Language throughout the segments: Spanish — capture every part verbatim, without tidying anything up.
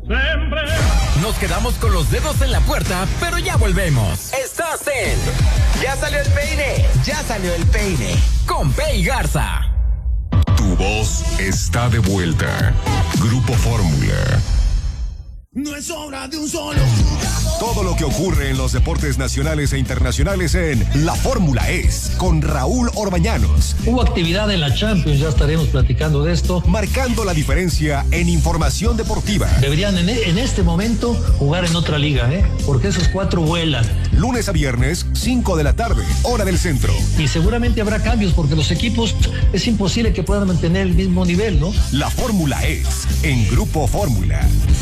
Nos quedamos con los dedos en la puerta, pero ya volvemos. Estás en Ya salió el peine. Ya salió el peine. Con Pei Garza. Tu voz está de vuelta. Grupo Fórmula. No es obra de un solo jugador. Todo lo que ocurre en los deportes nacionales e internacionales en La Fórmula Es, con Raúl Orbañanos. Hubo actividad en la Champions, ya estaremos platicando de esto. Marcando la diferencia en información deportiva. Deberían en, en este momento jugar en otra liga, ¿eh? Porque esos cuatro vuelan. Lunes a viernes, cinco de la tarde, hora del centro. Y seguramente habrá cambios porque los equipos es imposible que puedan mantener el mismo nivel, ¿no? La Fórmula Es, en Grupo Fórmula.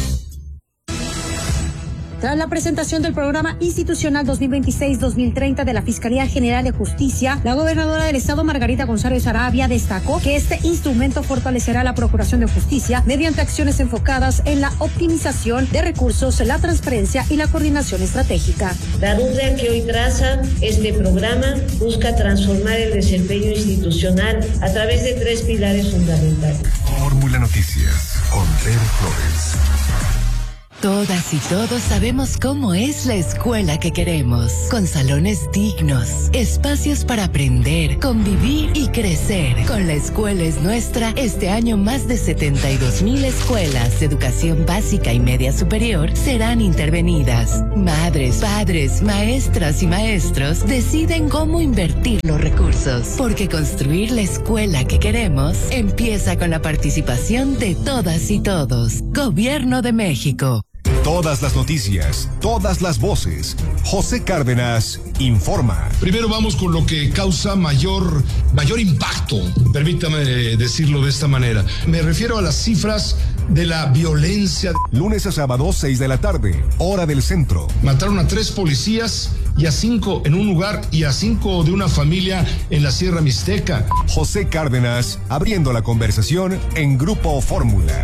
Tras la presentación del programa institucional dos mil veintiséis dos mil treinta de la Fiscalía General de Justicia, la gobernadora del estado, Margarita González Arabia, destacó que este instrumento fortalecerá la Procuración de Justicia mediante acciones enfocadas en la optimización de recursos, la transparencia y la coordinación estratégica. La ruta que hoy traza este programa busca transformar el desempeño institucional a través de tres pilares fundamentales. Fórmula Noticias, con Tere Flores. Todas y todos sabemos cómo es la escuela que queremos, con salones dignos, espacios para aprender, convivir y crecer. Con La Escuela es Nuestra, este año más de setenta y dos mil escuelas de educación básica y media superior serán intervenidas. Madres, padres, maestras y maestros deciden cómo invertir los recursos, porque construir la escuela que queremos empieza con la participación de todas y todos. Gobierno de México. Todas las noticias, todas las voces. José Cárdenas informa. Primero vamos con lo que causa mayor, mayor impacto, permítame decirlo de esta manera. Me refiero a las cifras de la violencia. Lunes a sábado, seis de la tarde, hora del centro. Mataron a tres policías y a cinco en un lugar y a cinco de una familia en la Sierra Mixteca. José Cárdenas, abriendo la conversación en Grupo Fórmula.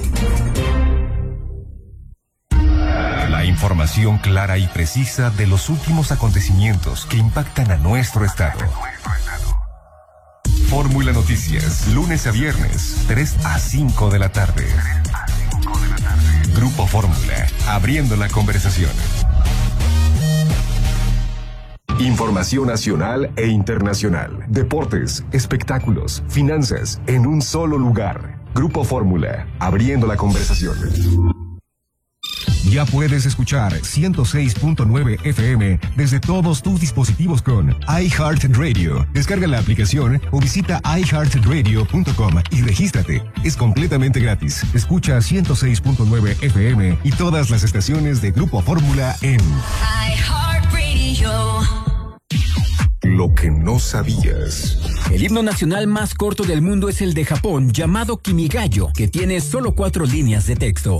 La información clara y precisa de los últimos acontecimientos que impactan a nuestro estado. Fórmula Noticias, lunes a viernes, tres a cinco de la tarde. Grupo Fórmula, abriendo la conversación. Información nacional e internacional, deportes, espectáculos, finanzas, en un solo lugar. Grupo Fórmula, abriendo la conversación. Ya puedes escuchar ciento seis punto nueve F M desde todos tus dispositivos con iHeartRadio. Descarga la aplicación o visita i heart radio punto com y regístrate. Es completamente gratis. Escucha ciento seis punto nueve F M y todas las estaciones de Grupo Fórmula en iHeartRadio. Lo que no sabías. El himno nacional más corto del mundo es el de Japón, llamado Kimigayo, que tiene solo cuatro líneas de texto.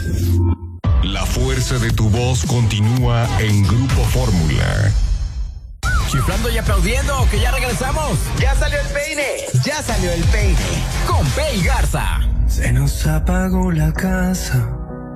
La fuerza de tu voz continúa en Grupo Fórmula. Chiflando y aplaudiendo, que ya regresamos. Ya salió el peine. Ya salió el peine. Con Pei Garza. Se nos apagó la casa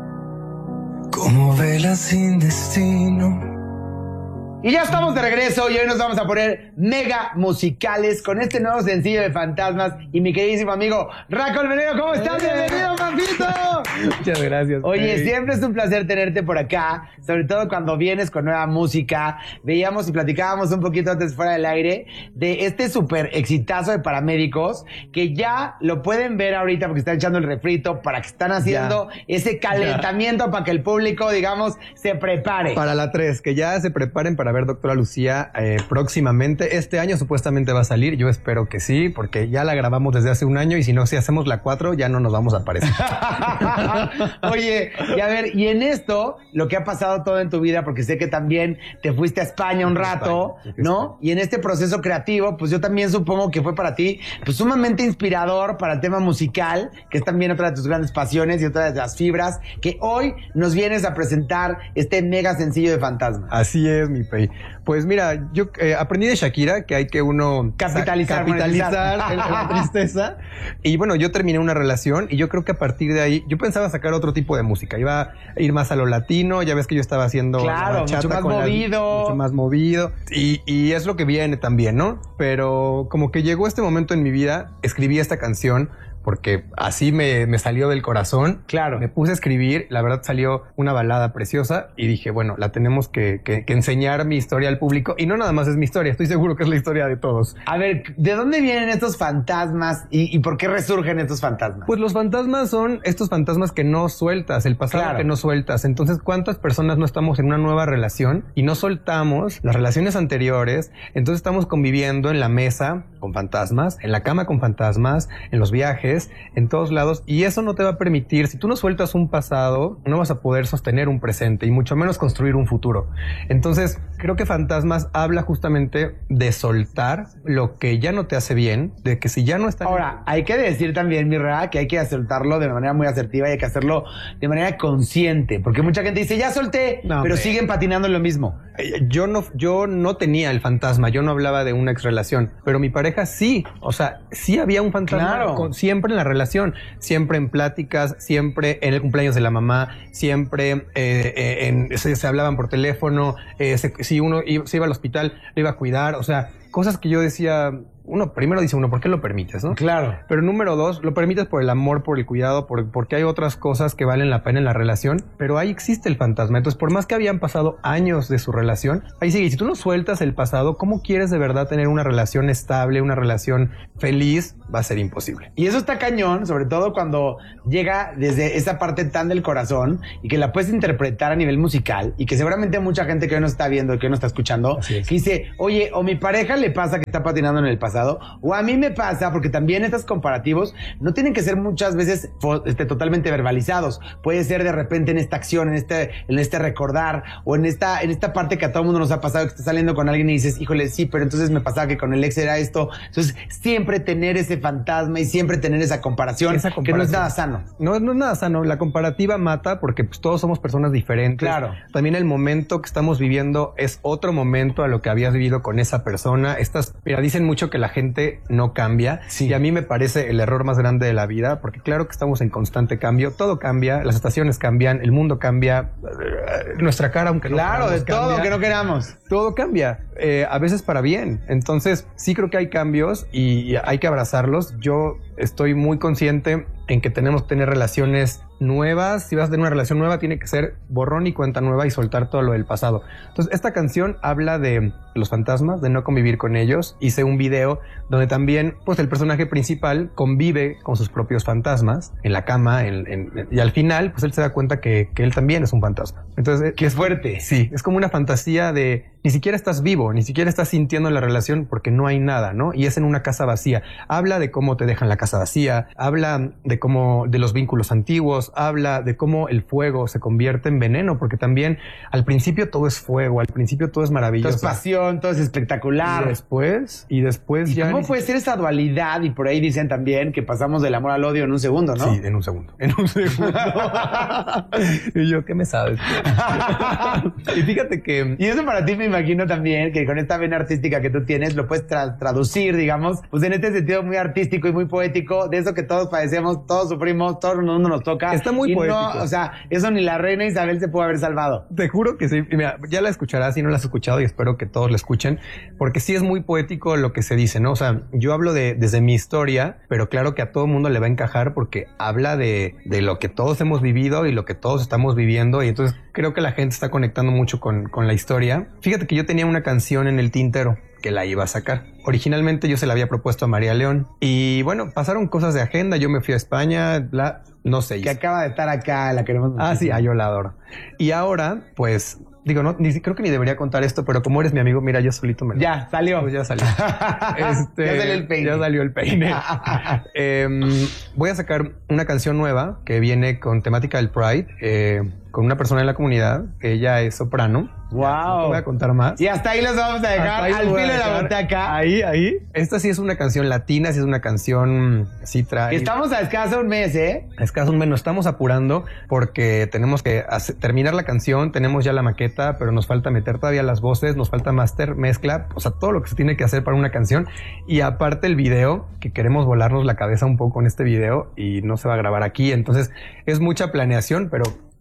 como vela sin destino. Y ya estamos de regreso y hoy nos vamos a poner mega musicales con este nuevo sencillo de Fantasmas y mi queridísimo amigo Raco Almenero. ¿Cómo estás? ¡Eh! ¡Bienvenido, papito! Muchas gracias. Oye, hey. siempre es un placer tenerte por acá, sobre todo cuando vienes con nueva música. Veíamos y platicábamos un poquito antes fuera del aire de este súper exitazo de Paramédicos, que ya lo pueden ver ahorita porque están echando el refrito, para que están haciendo ya. ese calentamiento ya. para que el público, digamos, se prepare. Para la tres, que ya se preparen para ver Doctora Lucía eh, próximamente. Este año supuestamente va a salir, yo espero que sí, porque ya la grabamos desde hace un año y si no, si hacemos la cuatro ya no nos vamos a aparecer. Oye, y a ver, y en esto, lo que ha pasado todo en tu vida, porque sé que también te fuiste a España un rato, España, ¿no? Y en este proceso creativo, pues yo también supongo que fue para ti, pues sumamente inspirador para el tema musical, que es también otra de tus grandes pasiones y otra de las fibras, que hoy nos vienes a presentar este mega sencillo de Fantasma. Así es, mi Pei. Pues mira, yo eh, aprendí de Shakira que hay que uno capitalizar, capitalizar en la tristeza. Y bueno, yo terminé una relación y yo creo que a partir de ahí yo pensaba sacar otro tipo de música. Iba a ir más a lo latino, ya ves que yo estaba haciendo claro, mucho más movido, la, mucho más movido y, y es lo que viene también, ¿no? Pero como que llegó este momento en mi vida, escribí esta canción porque así me, me salió del corazón. Claro. Me puse a escribir, la verdad salió una balada preciosa y dije, bueno, la tenemos que, que, que enseñar mi historia al público. Y no nada más es mi historia, estoy seguro que es la historia de todos. A ver, ¿de dónde vienen estos fantasmas y, y por qué resurgen estos fantasmas? Pues los fantasmas son estos fantasmas que no sueltas, el pasado Claro. que no sueltas. Entonces, ¿cuántas personas no estamos en una nueva relación y no soltamos las relaciones anteriores? Entonces estamos conviviendo en la mesa con fantasmas, en la cama con fantasmas, en los viajes, en todos lados. Y eso no te va a permitir, si tú no sueltas un pasado, no vas a poder sostener un presente y mucho menos construir un futuro. Entonces, creo que Fantasmas habla justamente de soltar lo que ya no te hace bien, de que si ya no está... Ahora, hay que decir también, mi Ra, que hay que soltarlo de manera muy asertiva y hay que hacerlo de manera consciente, porque mucha gente dice, ya solté, No, pero hombre. siguen patinando en lo mismo. Eh, Yo no, yo no tenía el fantasma, yo no hablaba de una ex relación, pero mi pareja sí, o sea, sí había un fantasma Claro. con- siempre en la relación, siempre en pláticas, siempre en el cumpleaños de la mamá, siempre eh, eh, en, se, se hablaban por teléfono, eh, se- si uno iba, se iba al hospital, lo iba a cuidar, o sea, cosas que yo decía... Uno, primero dice uno, ¿por qué lo permites? ¿No? Claro. Pero número dos, lo permites por el amor, por el cuidado, por, porque hay otras cosas que valen la pena en la relación, pero ahí existe el fantasma. Entonces, por más que habían pasado años de su relación, ahí sigue. Y si tú no sueltas el pasado, ¿cómo quieres de verdad tener una relación estable, una relación feliz? Va a ser imposible. Y eso está cañón, sobre todo cuando llega desde esa parte tan del corazón y que la puedes interpretar a nivel musical y que seguramente mucha gente que hoy nos está viendo y que hoy nos está escuchando, Así es. que dice, oye, o mi pareja le pasa que está patinando en el pasado, o a mí me pasa, porque también estos comparativos no tienen que ser muchas veces fo- este, totalmente verbalizados. Puede ser de repente en esta acción, en este, en este recordar, o en esta, en esta parte que a todo mundo nos ha pasado, que estás saliendo con alguien y dices, híjole, sí, pero entonces me pasaba que con el ex era esto. Entonces, siempre tener ese fantasma y siempre tener esa comparación, Esa que no es comparación. nada sano. No, no es nada sano. La comparativa mata porque pues, todos somos personas diferentes. Claro. También el momento que estamos viviendo es otro momento a lo que habías vivido con esa persona. Estas, mira, dicen mucho que la gente no cambia. Sí. Y a mí me parece el error más grande de la vida, porque claro que estamos en constante cambio. Todo cambia, las estaciones cambian, el mundo cambia, eh, nuestra cara, aunque no Claro, de queramos, todo cambia. que no queramos. Todo cambia, eh, a veces para bien. Entonces, sí creo que hay cambios y hay que abrazarlos. Yo estoy muy consciente en que tenemos que tener relaciones nuevas. Si vas a tener una relación nueva, tiene que ser borrón y cuenta nueva y soltar todo lo del pasado. Entonces, esta canción habla de los fantasmas, de no convivir con ellos. Hice un video donde también, pues, el personaje principal convive con sus propios fantasmas en la cama en- en- y al final, pues, él se da cuenta que, que él también es un fantasma. Entonces, Qué fuerte. sí, es como una fantasía de ni siquiera estás vivo, ni siquiera estás sintiendo la relación porque no hay nada, ¿no? Y es en una casa vacía. Habla de cómo te dejan la casa vacía, habla de cómo, de los vínculos antiguos, habla de cómo el fuego se convierte en veneno, porque también al principio todo es fuego, al principio todo es Todo maravilloso. es pasión, todo es Y espectacular. después, y después ¿Y ya... cómo ni puede ser esa dualidad? Y por ahí dicen también que pasamos del amor al odio en un segundo, ¿no? Sí, en un segundo. En un segundo. Y yo, ¿qué me sabes? Y fíjate que... Y eso para ti me imagino también que con esta vena artística que tú tienes lo puedes tra- traducir, digamos, pues en este sentido muy artístico y muy poético, de eso que todos padecemos, todos sufrimos, todo el mundo nos toca. Está muy y poético. No, o sea, eso ni la reina Isabel se pudo haber salvado. Te juro que sí. Y mira, ya la escucharás si no la has escuchado y espero que todos la escuchen, porque sí es muy poético lo que se dice, ¿no? O sea, yo hablo de desde mi historia, pero claro que a todo mundo le va a encajar porque habla de, de lo que todos hemos vivido y lo que todos estamos viviendo y entonces creo que la gente está conectando mucho con, con la historia. Fíjate que yo tenía una canción en el tintero que la iba a sacar. Originalmente yo se la había propuesto a María León y bueno, pasaron cosas de agenda, yo me fui a España, bla, no se hizo. Que acaba de estar acá, la queremos Ah, sí, muchísimo. ah, yo la adoro. Y ahora, pues, digo, no, ni, creo que ni debería contar esto, pero como eres mi amigo, mira, yo solito me lo... Ya, salió. Pues ya salió. Este, Ya salió el peine. Ya salió el peine. Em, voy a sacar una canción nueva que viene con temática del Pride, eh, con una persona en la comunidad, que ella es soprano. Wow. No te voy a contar más. Y hasta ahí los vamos a dejar, Hasta ahí al los voy filo a de la dejar. butaca. Ahí, ahí. Esta sí es una canción latina, sí es una canción, sí trae... Que estamos a escaso un mes, ¿eh? Escaso un mes, nos estamos apurando porque tenemos que hacer- terminar la canción, tenemos ya la maqueta, pero nos falta meter todavía las voces, nos falta master, mezcla, o sea, todo lo que se tiene que hacer para una canción. Y aparte el video, que queremos volarnos la cabeza un poco en este video y no se va a grabar aquí. Entonces es mucha planeación, pero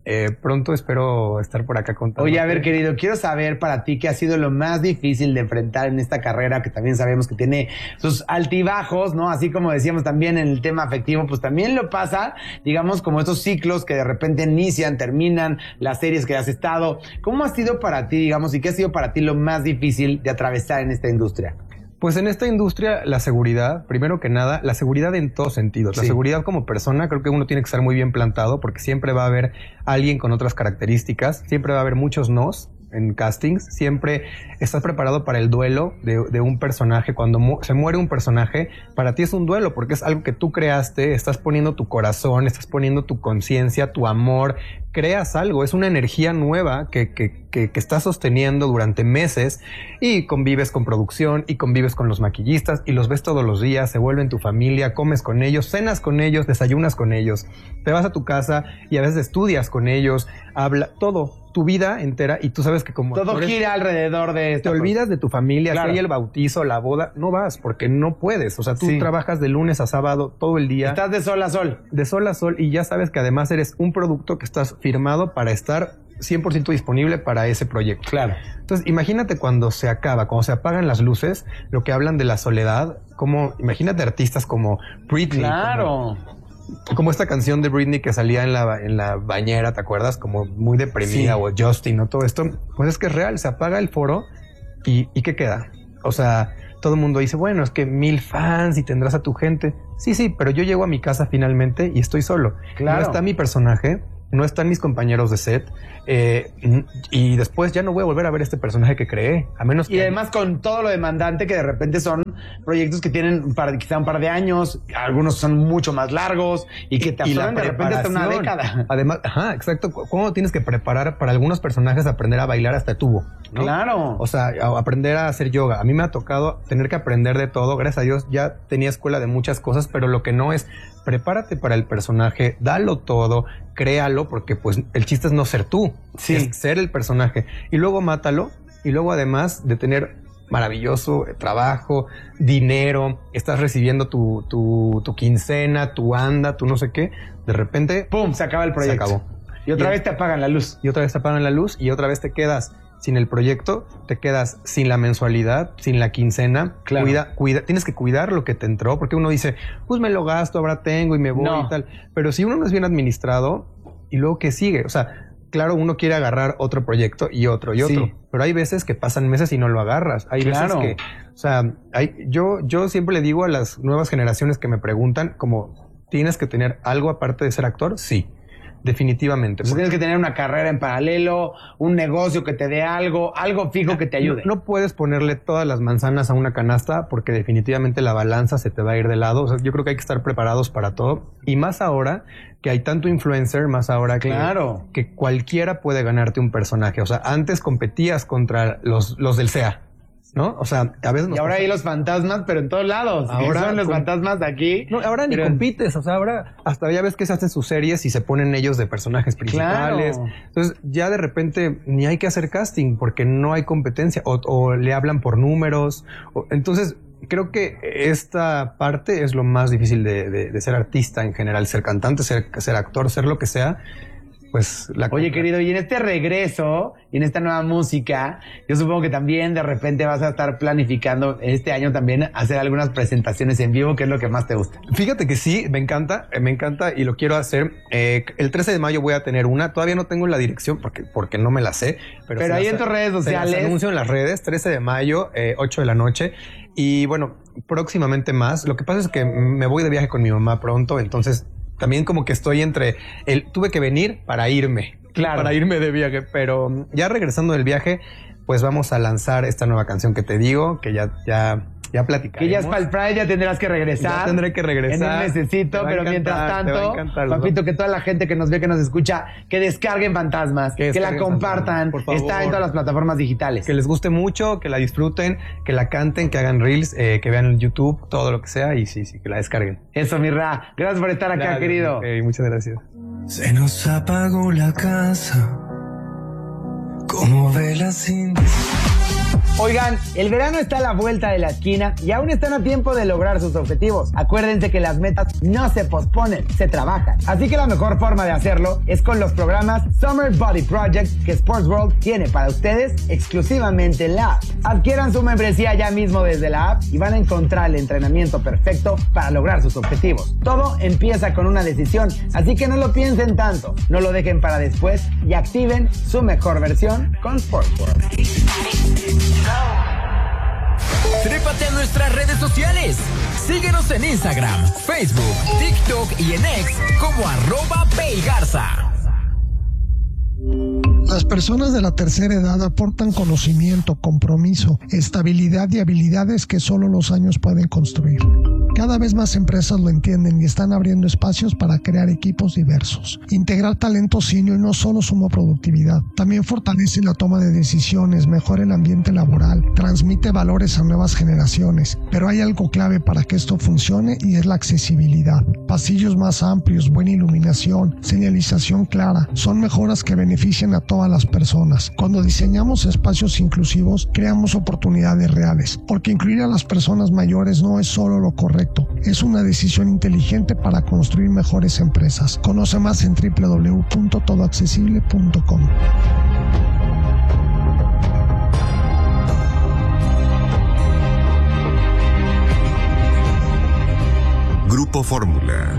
Eh, pronto espero estar por acá contando. Oye, a ver, querido, quiero saber para ti qué ha sido lo más difícil de enfrentar en esta carrera, que también sabemos que tiene sus altibajos, ¿no? Así como decíamos también en el tema afectivo, pues también lo pasa, digamos, como estos ciclos que de repente inician, terminan, las series que has estado. ¿Cómo ha sido para ti, digamos, y qué ha sido para ti lo más difícil de atravesar en esta industria? Pues en esta industria, la seguridad, primero que nada, la seguridad en todos sentidos. La Sí. seguridad como persona, creo que uno tiene que estar muy bien plantado porque siempre va a haber alguien con otras características, siempre va a haber muchos nos en castings, siempre estás preparado para el duelo de, de un personaje. Cuando mu- se muere un personaje, para ti es un duelo porque es algo que tú creaste, estás poniendo tu corazón, estás poniendo tu conciencia, tu amor, creas algo, es una energía nueva que, que, que, que estás sosteniendo durante meses y convives con producción y convives con los maquillistas y los ves todos los días, se vuelven tu familia, comes con ellos, cenas con ellos, desayunas con ellos, te vas a tu casa y a veces estudias con ellos, habla todo, tu vida entera, y tú sabes que como Todo actores, gira alrededor de esto. te olvidas de tu familia, Claro. si hay el bautizo, la boda, no vas porque no puedes, o sea, tú Sí. trabajas de lunes a sábado todo el día. Estás de sol a sol. De sol a sol y ya sabes que además eres un producto que estás firmado para estar cien por ciento disponible para ese proyecto. Claro. Entonces, imagínate cuando se acaba, cuando se apagan las luces, lo que hablan de la soledad, como, imagínate artistas como Britney. Claro. Como, como esta canción de Britney que salía en la, en la bañera, ¿te acuerdas? Como muy deprimida, Sí. o Justin, o todo esto. Pues es que es real, se apaga el foro y, ¿y qué queda? O sea, todo el mundo dice, bueno, es que mil fans y tendrás a tu gente. Sí, sí, pero yo llego a mi casa finalmente y estoy solo. Claro. No está mi personaje, no están mis compañeros de set, eh, y después ya no voy a volver a ver este personaje que creé, a menos que... Y además con todo lo demandante que de repente son proyectos que tienen un par- quizá un par de años, algunos son mucho más largos y que te y la absorben de repente hasta una preparación. década. Además, ajá, exacto. ¿Cómo tienes que preparar para algunos personajes aprender a bailar hasta tubo? ¿no? Claro. O sea, a- aprender a hacer yoga. A mí me ha tocado tener que aprender de todo. Gracias a Dios ya tenía escuela de muchas cosas, pero lo que no es, prepárate para el personaje, dalo todo, créalo, porque pues el chiste es no ser tú, Sí. es ser el personaje. Y luego mátalo, y luego además de tener maravilloso trabajo, dinero, estás recibiendo tu, tu, tu quincena, tu anda, tu no sé qué, de repente, ¡pum! Se acaba el proyecto. se acabó. Y otra Y- vez te apagan la luz. Y otra vez te apagan la luz y otra vez te quedas sin el proyecto, te quedas sin la mensualidad, sin la quincena. Claro. Cuida, cuida, tienes que cuidar lo que te entró, porque uno dice, pues me lo gasto, ahora tengo y me voy No. y tal. Pero si uno no es bien administrado, ¿y luego qué sigue? O sea, claro, uno quiere agarrar otro proyecto y otro y otro, Sí. pero hay veces que pasan meses y no lo agarras. Hay Claro. veces que, o sea, hay, yo, yo siempre le digo a las nuevas generaciones que me preguntan, como, ¿tienes que tener algo aparte de ser actor? Sí. Definitivamente. Entonces Porque tienes que tener una carrera en paralelo, un negocio que te dé algo, algo fijo que te ayude. No, no puedes ponerle todas las manzanas a una canasta porque definitivamente la balanza se te va a ir de lado. O sea, yo creo que hay que estar preparados para todo. Y más ahora que hay tanto influencer, más ahora que, Claro. que cualquiera puede ganarte un personaje. O sea, antes competías contra los, los del C E A, ¿no? O sea, a veces nos Y ahora pasa- hay los fantasmas, pero en todos lados. Ahora Ahora son los con- fantasmas de aquí. No, ahora ni pero- compites, o sea, ahora hasta ya ves que se hacen sus series y se ponen ellos de personajes principales. Claro. Entonces ya de repente ni hay que hacer casting porque no hay competencia o, o le hablan por números. o- entonces creo que esta parte es lo más difícil de, de- de ser artista en general, ser cantante, ser, ser actor, ser lo que sea. Pues la Oye, querido, y en este regreso y en esta nueva música, yo supongo que también de repente vas a estar planificando este año también hacer algunas presentaciones en vivo, que es lo que más te gusta. Fíjate que sí, me encanta, eh, me encanta y lo quiero hacer. Eh, el trece de mayo voy a tener una. Todavía no tengo la dirección porque, porque no me la sé. Pero, Pero se ahí las- en tus redes se las sociales. anuncio en las redes, trece de mayo, eh, ocho de la noche. Y bueno, próximamente más. Lo que pasa es que me voy de viaje con mi mamá pronto, entonces también como que estoy entre el tuve que venir para irme. Claro. Para irme de viaje. Pero ya regresando del viaje, pues vamos a lanzar esta nueva canción que te digo, que ya, ya, ya platicaremos. Que ya es para el Pride, ya tendrás que regresar. Ya tendré que regresar. En un mesecito, Te va a pero encantar, mientras te va a tanto, encantar, papito, ¿no? que toda la gente que nos ve, que nos escucha, que descarguen Fantasmas, Que que, la descarguen compartan. Fantasmas, por favor. Está en todas las plataformas digitales. Que les guste mucho, que la disfruten, que la canten, que hagan reels, eh, que vean en YouTube, todo lo que sea y sí, sí, que la descarguen. Eso, mi Ra. Gracias por estar acá, Gracias, querido. ok, muchas gracias. Se nos apagó la casa como velas sin Oigan, el verano está a la vuelta de la esquina y aún están a tiempo de lograr sus objetivos. Acuérdense que las metas no se posponen, se trabajan. Así que la mejor forma de hacerlo es con los programas Summer Body Project que Sports World tiene para ustedes exclusivamente en la app. Adquieran su membresía ya mismo desde la app y van a encontrar el entrenamiento perfecto para lograr sus objetivos. Todo empieza con una decisión, así que no lo piensen tanto, no lo dejen para después y activen su mejor versión con Sports World. Trépate a nuestras redes sociales. Síguenos en Instagram, Facebook, TikTok y en X como arroba Peigarza. Las personas de la tercera edad aportan conocimiento, compromiso, estabilidad y habilidades que solo los años pueden construir. Cada vez más empresas lo entienden y están abriendo espacios para crear equipos diversos. Integrar talento senior no solo suma productividad, también fortalece la toma de decisiones, mejora el ambiente laboral, transmite valores a nuevas generaciones. Pero hay algo clave para que esto funcione y es la accesibilidad. Pasillos más amplios, buena iluminación, señalización clara, son mejoras que benefician a todas las personas. Cuando diseñamos espacios inclusivos, creamos oportunidades reales, porque incluir a las personas mayores no es solo lo correcto. Es una decisión inteligente para construir mejores empresas. Conoce más en doble u doble u doble u punto todo accesible punto com. Grupo Fórmula.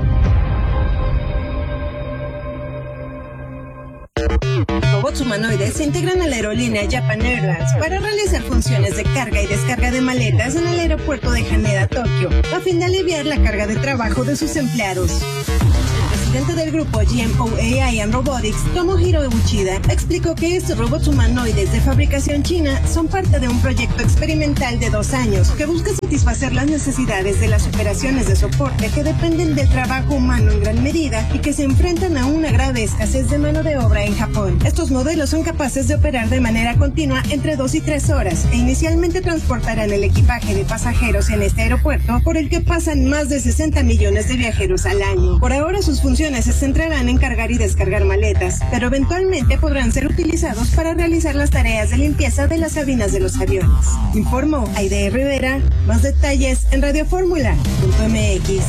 Robots humanoides se integran a la aerolínea Japan Airlines para realizar funciones de carga y descarga de maletas en el aeropuerto de Haneda, Tokio, a fin de aliviar la carga de trabajo de sus empleados. El presidente del grupo G M O A I and Robotics, Tomohiro Uchida, explicó que estos robots humanoides de fabricación china son parte de un proyecto experimental de dos años que busca satisfacer las necesidades de las operaciones de soporte que dependen del trabajo humano en gran medida y que se enfrentan a una grave escasez de mano de obra en Japón. Estos modelos son capaces de operar de manera continua entre dos y tres horas e inicialmente transportarán el equipaje de pasajeros en este aeropuerto por el que pasan más de sesenta millones de viajeros al año. Por ahora sus funciones se centrarán en cargar y descargar maletas, pero eventualmente podrán ser utilizados para realizar las tareas de limpieza de las cabinas de los aviones. Informó Aide Rivera. Más detalles en radio fórmula punto m x.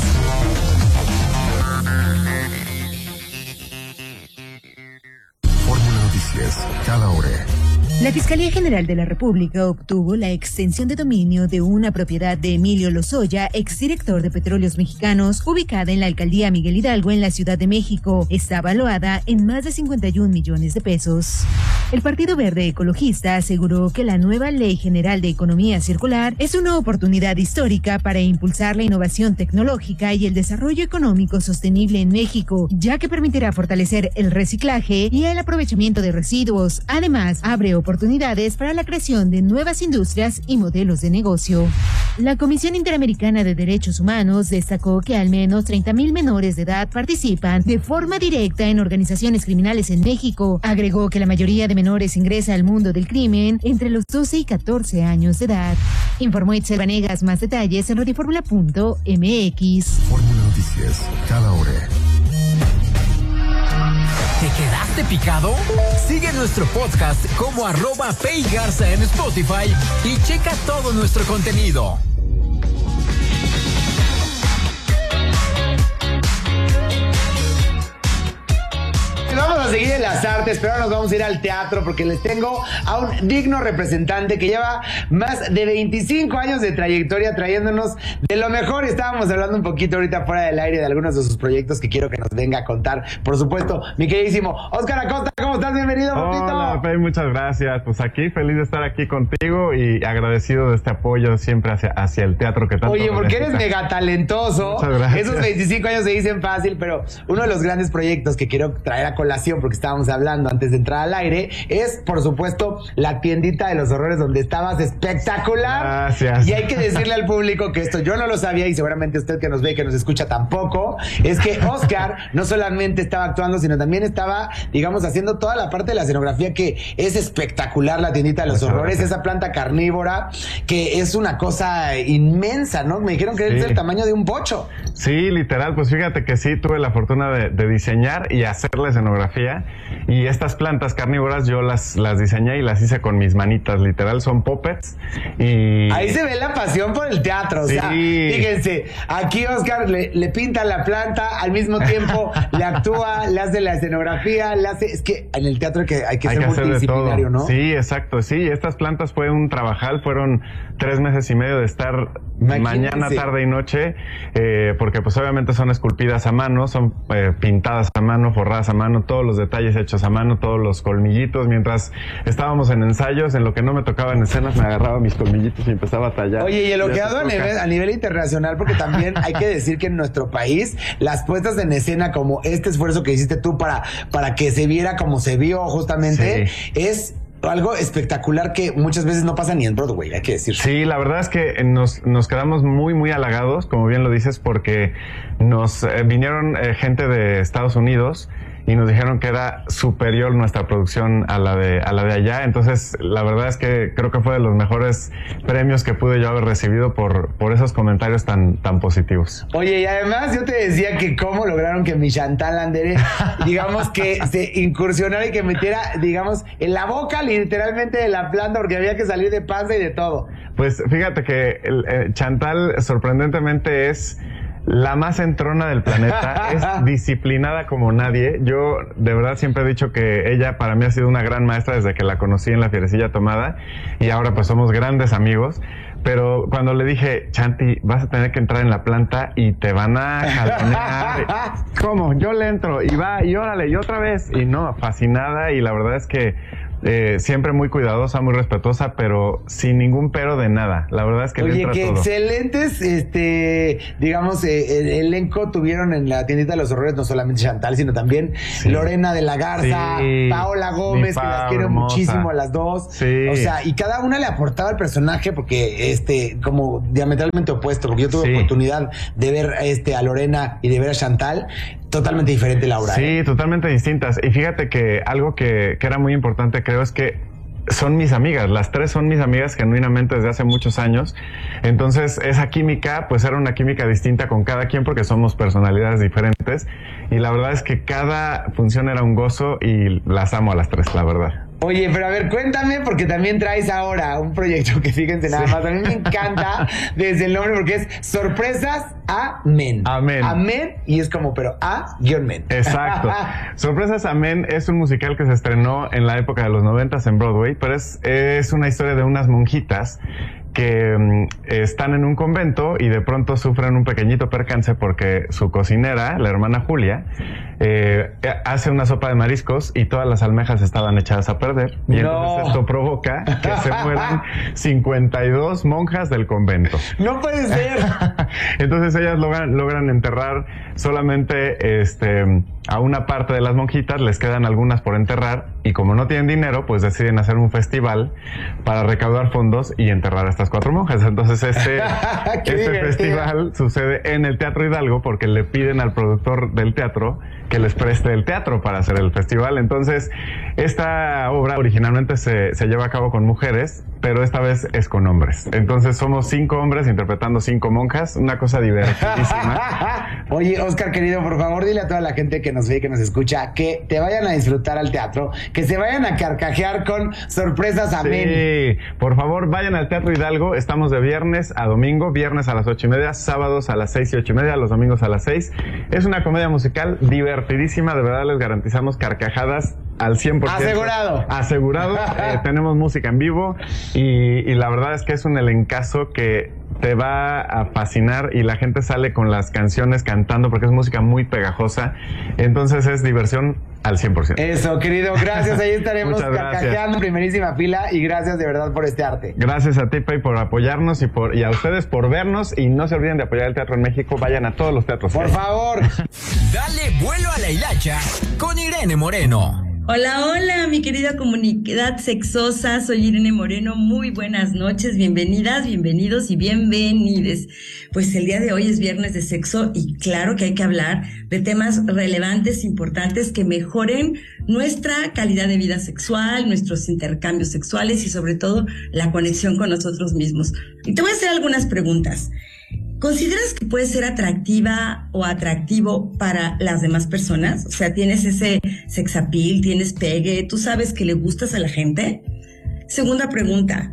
Fórmula Noticias, cada hora. La Fiscalía General de la República obtuvo la extensión de dominio de una propiedad de Emilio Lozoya, exdirector de Petróleos Mexicanos, ubicada en la alcaldía Miguel Hidalgo, en la Ciudad de México. Está valuada en más de cincuenta y un millones de pesos. El Partido Verde Ecologista aseguró que la nueva Ley General de Economía Circular es una oportunidad histórica para impulsar la innovación tecnológica y el desarrollo económico sostenible en México, ya que permitirá fortalecer el reciclaje y el aprovechamiento de residuos. Además, abre oportunidades oportunidades para la creación de nuevas industrias y modelos de negocio. La Comisión Interamericana de Derechos Humanos destacó que al menos treinta mil menores de edad participan de forma directa en organizaciones criminales en México. Agregó que la mayoría de menores ingresa al mundo del crimen entre los doce y catorce años de edad. Informó Itzel Vanegas. Más detalles en radio fórmula punto m x. Fórmula Noticias, cada hora. ¿Te quedaste picado? Sigue nuestro podcast como arroba Peigarza en Spotify y checa todo nuestro contenido. Vamos a seguir en las artes, pero ahora nos vamos a ir al teatro porque les tengo a un digno representante que lleva más de veinticinco años de trayectoria trayéndonos de lo mejor. Estábamos hablando un poquito ahorita fuera del aire de algunos de sus proyectos que quiero que nos venga a contar. Por supuesto, mi queridísimo Oscar Acosta, ¿cómo estás? Bienvenido, papito. Hola, Pei, muchas gracias. Pues aquí, feliz de estar aquí contigo y agradecido de este apoyo siempre hacia, hacia el teatro que tanto Oye, porque necesita. eres mega talentoso. Muchas gracias. Esos veinticinco años se dicen fácil, pero uno de los grandes proyectos que quiero traer a colación, porque estábamos hablando antes de entrar al aire, es, por supuesto, la tiendita de los horrores, donde estabas espectacular. Gracias. Y hay que decirle al público que esto yo no lo sabía, y seguramente usted que nos ve y que nos escucha tampoco, es que Oscar no solamente estaba actuando, sino también estaba, digamos, haciendo toda la parte de la escenografía, que es espectacular, la tiendita de los Muchas horrores, gracias. esa planta carnívora, que es una cosa inmensa, ¿no? Me dijeron que Sí. es del tamaño de un bocho. Sí, literal, pues fíjate que sí tuve la fortuna de, de diseñar y hacer la escenografía historia. Y estas plantas carnívoras yo las, las diseñé y las hice con mis manitas, literal, son puppets. Y... ahí se ve la pasión por el teatro, o sí. sea, fíjense, aquí Oscar le, le pinta la planta, al mismo tiempo le actúa, le hace la escenografía, le hace, es que en el teatro hay que, hay que hay ser que multidisciplinario, ¿no? Sí, exacto, sí, estas plantas fue un trabajal, fueron tres meses y medio de estar Imagínense. mañana, tarde y noche, eh, porque pues obviamente son esculpidas a mano, son eh, pintadas a mano, forradas a mano, todos los detalles hechos a mano, todos los colmillitos, mientras estábamos en ensayos, en lo que no me tocaba en escenas, me agarraba mis colmillitos y empezaba a tallar. Oye, y elogiado a nivel, a nivel internacional, porque también hay que decir que en nuestro país, las puestas en escena, como este esfuerzo que hiciste tú para, para que se viera como se vio justamente, sí. es algo espectacular que muchas veces no pasa ni en Broadway, hay que decir. Sí, la verdad es que nos, nos quedamos muy, muy halagados, como bien lo dices, porque nos eh, vinieron eh, gente de Estados Unidos y nos dijeron que era superior nuestra producción a la de a la de allá. Entonces, la verdad es que creo que fue de los mejores premios que pude yo haber recibido por, por esos comentarios tan, tan positivos. Oye, y además yo te decía que cómo lograron que mi Chantal Andere, digamos, que se incursionara y que metiera, digamos, en la boca literalmente de la planta, porque había que salir de panza y de todo. Pues fíjate que el, el Chantal sorprendentemente es la más entrona del planeta, es disciplinada como nadie. Yo de verdad siempre he dicho que ella para mí ha sido una gran maestra desde que la conocí en la Fierecilla Tomada y ahora pues somos grandes amigos. Pero cuando le dije, Chanti, vas a tener que entrar en la planta y te van a jalonear. ¿Cómo? Yo le entro y va y órale y otra vez. Y no, fascinada, y la verdad es que Eh, siempre muy cuidadosa, muy respetuosa, pero sin ningún pero de nada. La verdad es que Oye, le entra qué todo. excelentes, este, digamos, eh, el elenco tuvieron en la tiendita de los horrores, no solamente Chantal, sino también sí. Lorena de la Garza, sí. Paola Gómez, Pau, que las quiero hermosa. muchísimo a las dos. Sí. O sea, y cada una le aportaba al personaje porque, este, como diametralmente opuesto, porque yo tuve sí. oportunidad de ver este, a Lorena y de ver a Chantal. Totalmente diferente, Laura. Sí, ¿eh? totalmente distintas. Y fíjate que algo que, que era muy importante, creo, es que son mis amigas. Las tres son mis amigas genuinamente desde hace muchos años. Entonces, esa química, pues era una química distinta con cada quien porque somos personalidades diferentes. Y la verdad es que cada función era un gozo y las amo a las tres, la verdad. Oye, pero a ver, cuéntame, porque también traes ahora un proyecto que fíjense nada sí. más, a mí me encanta desde el nombre porque es Sorpresas Amén. Amén. Amén, y es como, pero A guión men. Exacto. Sorpresas Amén es un musical que se estrenó en la época de los noventas en Broadway, pero es, es una historia de unas monjitas que um, están en un convento y de pronto sufren un pequeñito percance porque su cocinera, la hermana Julia, eh, hace una sopa de mariscos y todas las almejas estaban echadas a perder. Y no. entonces esto provoca que se mueran cincuenta y dos monjas del convento. ¡No puede ser! Entonces ellas logran, logran enterrar solamente este, a una parte de las monjitas, les quedan algunas por enterrar y como no tienen dinero, pues deciden hacer un festival para recaudar fondos y enterrar a estas cuatro monjas. Entonces este, este festival sucede en el Teatro Hidalgo porque le piden al productor del teatro que les preste el teatro para hacer el festival. Entonces esta obra originalmente se, se lleva a cabo con mujeres, pero esta vez es con hombres. Entonces somos cinco hombres interpretando cinco monjas, una cosa divertidísima. Oye, Oscar, querido, por favor, dile a toda la gente que nos ve y que nos escucha que te vayan a disfrutar al teatro, que se vayan a carcajear con Sorpresas Amén. Sí, por favor, vayan al Teatro Hidalgo. Estamos de viernes a domingo, viernes a las ocho y media, sábados a las seis y ocho y media, los domingos a las seis. Es una comedia musical divertidísima, de verdad les garantizamos carcajadas al cien por ciento. Asegurado. Asegurado. eh, tenemos música en vivo y, y la verdad es que es un elencazo que te va a fascinar y la gente sale con las canciones cantando porque es música muy pegajosa. Entonces es diversión al cien por ciento. Eso, querido. Gracias. Ahí estaremos carcajeando en primerísima fila y gracias de verdad por este arte. Gracias a ti, Pei, por apoyarnos y, por, y a ustedes por vernos. Y no se olviden de apoyar el teatro en México. Vayan a todos los teatros. Por favor. Dale vuelo a la hilacha con Irene Moreno. Hola, hola, mi querida comunidad sexosa, soy Irene Moreno, muy buenas noches, bienvenidas, bienvenidos y bienvenides. Pues el día de hoy es viernes de sexo y claro que hay que hablar de temas relevantes, importantes, que mejoren nuestra calidad de vida sexual, nuestros intercambios sexuales y sobre todo la conexión con nosotros mismos. Y te voy a hacer algunas preguntas. ¿consideras que puedes ser atractiva o atractivo para las demás personas? O sea, ¿tienes ese sex appeal, tienes pegue, tú sabes que le gustas a la gente? Segunda pregunta,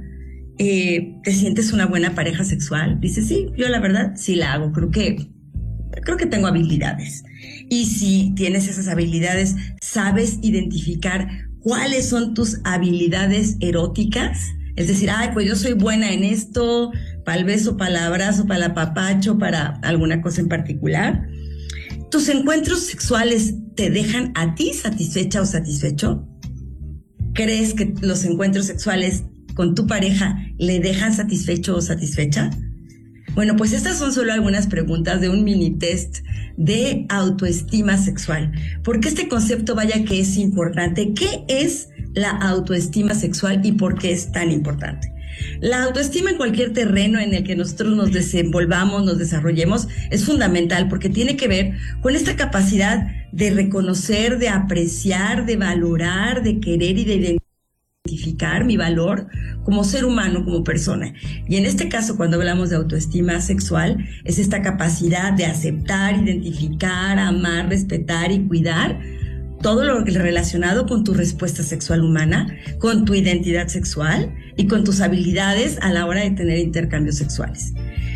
eh, ¿te sientes una buena pareja sexual? Dices, sí, yo la verdad sí la hago, creo que, creo que tengo habilidades. Y si tienes esas habilidades, ¿sabes identificar cuáles son tus habilidades eróticas? Es decir, ay, pues yo soy buena en esto, para el beso, para el abrazo, para el apapacho, para alguna cosa en particular. ¿Tus encuentros sexuales te dejan a ti satisfecha o satisfecho? ¿Crees que los encuentros sexuales con tu pareja le dejan satisfecho o satisfecha? Bueno, pues estas son solo algunas preguntas de un mini test de autoestima sexual. ¿Por qué este concepto, vaya que es importante? ¿Qué es la autoestima sexual y por qué es tan importante? La autoestima en cualquier terreno en el que nosotros nos desenvolvamos, nos desarrollemos, es fundamental porque tiene que ver con esta capacidad de reconocer, de apreciar, de valorar, de querer y de identificar mi valor como ser humano, como persona. Y en este caso, cuando hablamos de autoestima sexual, es esta capacidad de aceptar, identificar, amar, respetar y cuidar todo lo relacionado con tu respuesta sexual humana, con tu identidad sexual y con tus habilidades a la hora de tener intercambios sexuales.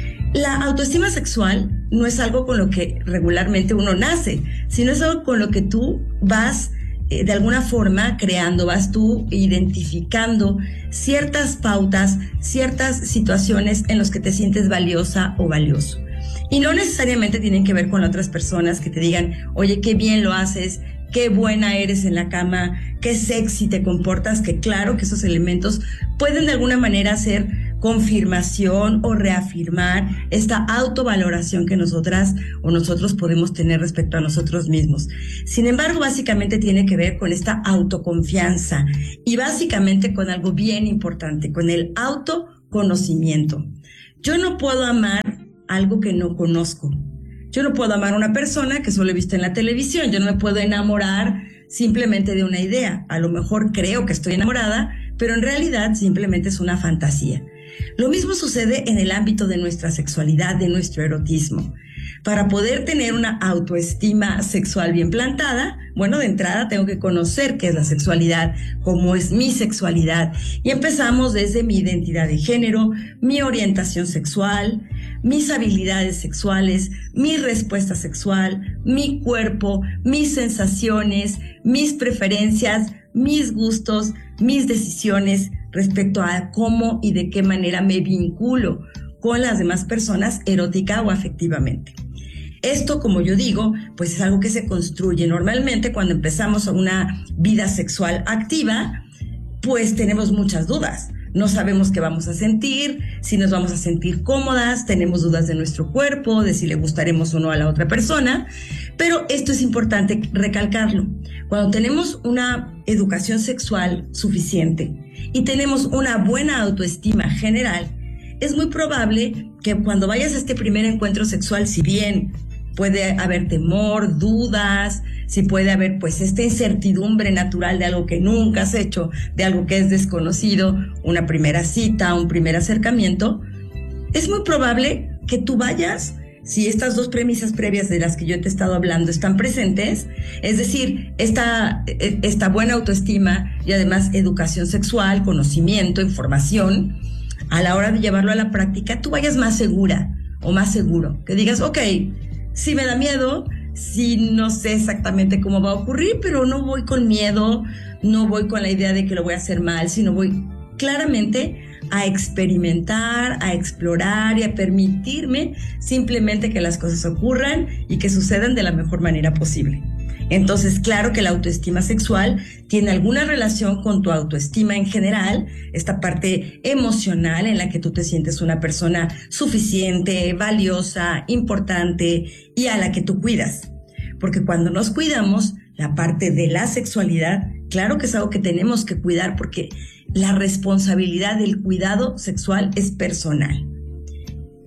La autoestima sexual no es algo con lo que regularmente uno nace, sino es algo con lo que tú vas eh, de alguna forma creando, vas tú identificando ciertas pautas, ciertas situaciones en las que te sientes valiosa o valioso. Y no necesariamente tienen que ver con otras personas que te digan, oye, qué bien lo haces, qué buena eres en la cama, qué sexy te comportas, que claro que esos elementos pueden de alguna manera ser confirmación o reafirmar esta autovaloración que nosotras o nosotros podemos tener respecto a nosotros mismos. Sin embargo, básicamente tiene que ver con esta autoconfianza y básicamente con algo bien importante, con el autoconocimiento. Yo no puedo amar algo que no conozco. Yo no puedo amar a una persona que solo he visto en la televisión. Yo no me puedo enamorar simplemente de una idea. A lo mejor creo que estoy enamorada, pero en realidad simplemente es una fantasía. Lo mismo sucede en el ámbito de nuestra sexualidad, de nuestro erotismo. Para poder tener una autoestima sexual bien plantada, bueno, de entrada tengo que conocer qué es la sexualidad, cómo es mi sexualidad. Y empezamos desde mi identidad de género, mi orientación sexual, mis habilidades sexuales, mi respuesta sexual, mi cuerpo, mis sensaciones, mis preferencias, mis gustos, mis decisiones respecto a cómo y de qué manera me vinculo con las demás personas erótica o afectivamente. Esto, como yo digo, pues es algo que se construye normalmente cuando empezamos una vida sexual activa, pues tenemos muchas dudas. No sabemos qué vamos a sentir, si nos vamos a sentir cómodas, tenemos dudas de nuestro cuerpo, de si le gustaremos o no a la otra persona, pero esto es importante recalcarlo. Cuando tenemos una educación sexual suficiente y tenemos una buena autoestima general, es muy probable que cuando vayas a este primer encuentro sexual, si bien puede haber temor, dudas, si puede haber pues esta incertidumbre natural de algo que nunca has hecho, de algo que es desconocido, una primera cita, un primer acercamiento, es muy probable que tú vayas, si estas dos premisas previas de las que yo te he estado hablando están presentes, es decir, esta, esta buena autoestima y además educación sexual, conocimiento, información, a la hora de llevarlo a la práctica, tú vayas más segura o más seguro, que digas, ok, sí me da miedo, sí no sé exactamente cómo va a ocurrir, pero no voy con miedo, no voy con la idea de que lo voy a hacer mal, sino voy claramente a experimentar, a explorar y a permitirme simplemente que las cosas ocurran y que sucedan de la mejor manera posible. Entonces, claro que la autoestima sexual tiene alguna relación con tu autoestima en general, esta parte emocional en la que tú te sientes una persona suficiente, valiosa, importante y a la que tú cuidas. Porque cuando nos cuidamos, la parte de la sexualidad, claro que es algo que tenemos que cuidar porque la responsabilidad del cuidado sexual es personal.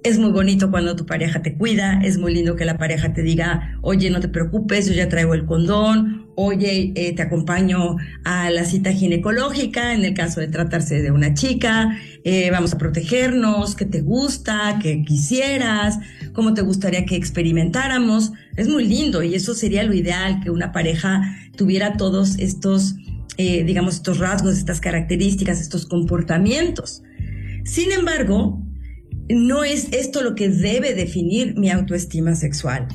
Es muy bonito cuando tu pareja te cuida, es muy lindo que la pareja te diga, oye, no te preocupes, yo ya traigo el condón, oye, eh, te acompaño a la cita ginecológica en el caso de tratarse de una chica, eh, vamos a protegernos, qué te gusta, qué quisieras, cómo te gustaría que experimentáramos. Es muy lindo y eso sería lo ideal, que una pareja tuviera todos estos, eh, digamos, estos rasgos, estas características, estos comportamientos. Sin embargo, no es esto lo que debe definir mi autoestima sexual.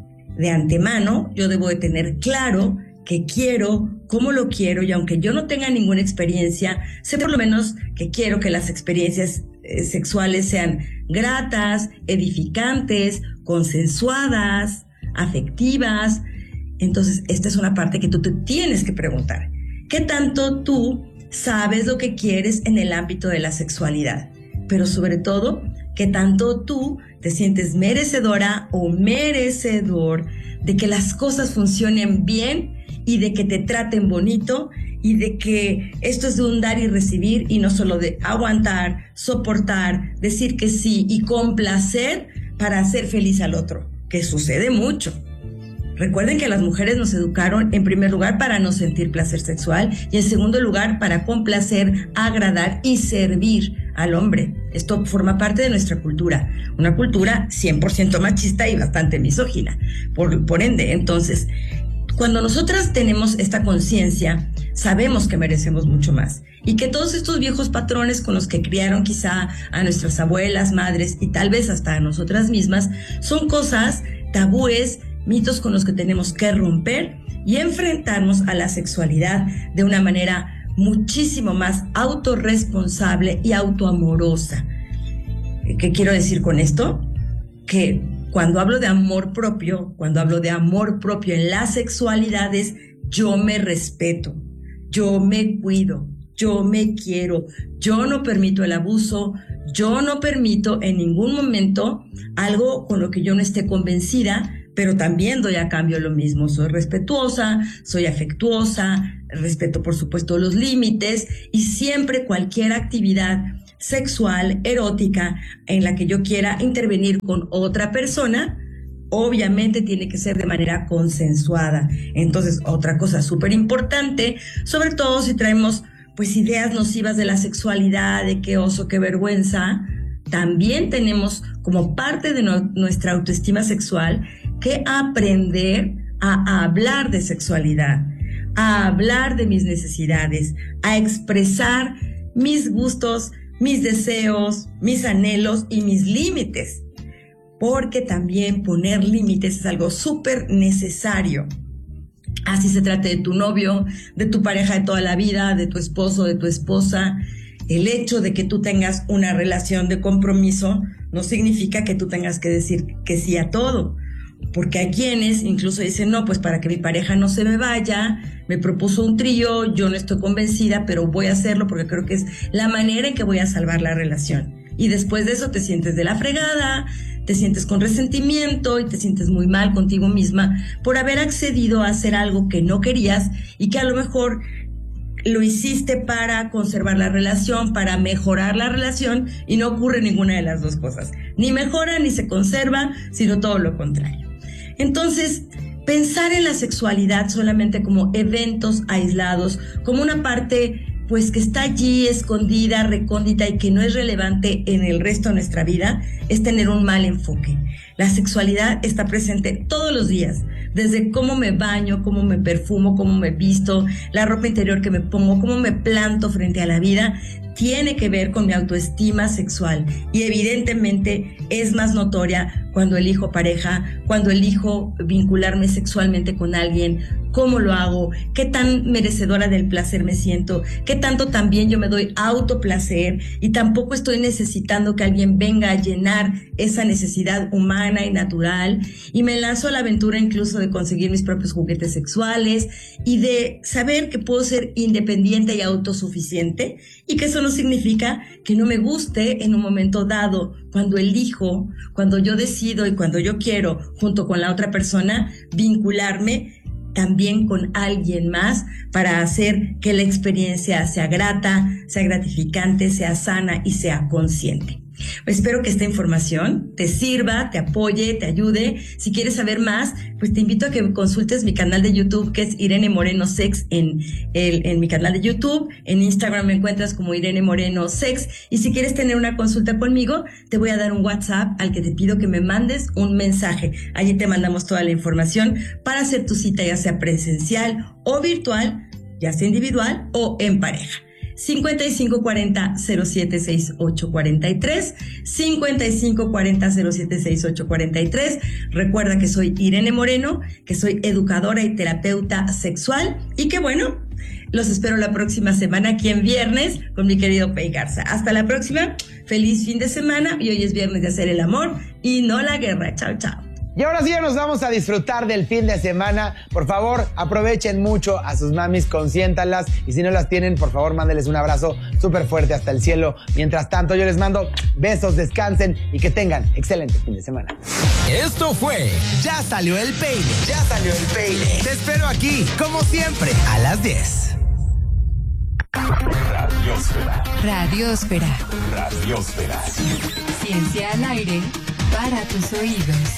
De antemano, yo debo de tener claro qué quiero, cómo lo quiero, y aunque yo no tenga ninguna experiencia, sé por lo menos que quiero que las experiencias eh, sexuales sean gratas, edificantes, consensuadas, afectivas. Entonces, esta es una parte que tú te tienes que preguntar. ¿Qué tanto tú sabes lo que quieres en el ámbito de la sexualidad? Pero sobre todo, ¿qué tanto tú te sientes merecedora o merecedor de que las cosas funcionen bien y de que te traten bonito y de que esto es de un dar y recibir y no solo de aguantar, soportar, decir que sí y complacer para hacer feliz al otro, que sucede mucho? Recuerden que las mujeres nos educaron en primer lugar para no sentir placer sexual y en segundo lugar para complacer, agradar y servir al hombre. Esto forma parte de nuestra cultura, una cultura cien por ciento machista y bastante misógina. Por, por ende, entonces, cuando nosotras tenemos esta conciencia, sabemos que merecemos mucho más y que todos estos viejos patrones con los que criaron quizá a nuestras abuelas, madres y tal vez hasta a nosotras mismas son cosas, tabúes, mitos con los que tenemos que romper y enfrentarnos a la sexualidad de una manera muchísimo más autorresponsable y autoamorosa. ¿Qué quiero decir con esto? Que cuando hablo de amor propio, cuando hablo de amor propio en las sexualidades, yo me respeto, yo me cuido, yo me quiero, yo no permito el abuso, yo no permito en ningún momento algo con lo que yo no esté convencida, pero también doy a cambio lo mismo. Soy respetuosa, soy afectuosa, respeto por supuesto los límites y siempre cualquier actividad sexual, erótica, en la que yo quiera intervenir con otra persona, obviamente tiene que ser de manera consensuada. Entonces, otra cosa súper importante, sobre todo si traemos pues ideas nocivas de la sexualidad, de qué oso, qué vergüenza, también tenemos como parte de no, nuestra autoestima sexual que aprender a hablar de sexualidad, a hablar de mis necesidades, a expresar mis gustos, mis deseos, mis anhelos y mis límites. Porque también poner límites es algo súper necesario. Así se trate de tu novio, de tu pareja de toda la vida, de tu esposo, de tu esposa. El hecho de que tú tengas una relación de compromiso no significa que tú tengas que decir que sí a todo. Porque hay quienes incluso dicen, no, pues para que mi pareja no se me vaya, me propuso un trío, yo no estoy convencida, pero voy a hacerlo porque creo que es la manera en que voy a salvar la relación. Y después de eso te sientes de la fregada, te sientes con resentimiento y te sientes muy mal contigo misma por haber accedido a hacer algo que no querías y que a lo mejor lo hiciste para conservar la relación, para mejorar la relación, y no ocurre ninguna de las dos cosas. Ni mejora ni se conserva, sino todo lo contrario. Entonces, pensar en la sexualidad solamente como eventos aislados, como una parte pues que está allí escondida, recóndita y que no es relevante en el resto de nuestra vida, es tener un mal enfoque. La sexualidad está presente todos los días, desde cómo me baño, cómo me perfumo, cómo me visto, la ropa interior que me pongo, cómo me planto frente a la vida, tiene que ver con mi autoestima sexual y evidentemente es más notoria cuando elijo pareja, cuando elijo vincularme sexualmente con alguien, cómo lo hago, qué tan merecedora del placer me siento, qué tanto también yo me doy autoplacer y tampoco estoy necesitando que alguien venga a llenar esa necesidad humana y natural, y me lanzo a la aventura incluso de conseguir mis propios juguetes sexuales y de saber que puedo ser independiente y autosuficiente, y que eso no significa que no me guste en un momento dado, cuando elijo, cuando yo decido y cuando yo quiero, junto con la otra persona, vincularme también con alguien más para hacer que la experiencia sea grata, sea gratificante, sea sana y sea consciente. Espero que esta información te sirva, te apoye, te ayude. Si quieres saber más, pues te invito a que consultes mi canal de YouTube, que es Irene Moreno Sex, en, el, en mi canal de YouTube. En Instagram me encuentras como Irene Moreno Sex. Y si quieres tener una consulta conmigo, te voy a dar un WhatsApp al que te pido que me mandes un mensaje. Allí te mandamos toda la información para hacer tu cita, ya sea presencial o virtual, ya sea individual o en pareja. cincuenta y cinco cuarenta cero siete sesenta y ocho cuarenta y tres, cincuenta y cinco cuarenta cero siete sesenta y ocho cuarenta y tres. Recuerda que soy Irene Moreno, que soy educadora y terapeuta sexual y que bueno, los espero la próxima semana aquí en Viernes con mi querido Pei Garza. Hasta la próxima, feliz fin de semana y hoy es viernes de hacer el amor y no la guerra. Chao, chao. Y ahora sí ya nos vamos a disfrutar del fin de semana. Por favor, aprovechen mucho a sus mamis, consiéntanlas. Y si no las tienen, por favor, mándenles un abrazo súper fuerte hasta el cielo. Mientras tanto, yo les mando besos, descansen y que tengan excelente fin de semana. Esto fue Ya Salió el Peine. Ya Salió el Peine. Te espero aquí, como siempre, a las diez. Radiósfera. Radiósfera. Radiósfera. Ciencia al aire para tus oídos.